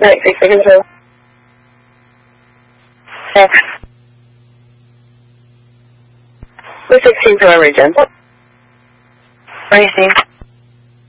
Right, 6 seconds hold. 6. With 16 to our region. Racing.